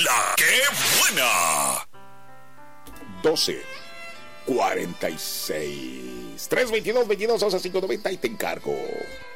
La que buena. 12:46. 322-22-11-590 y te encargo.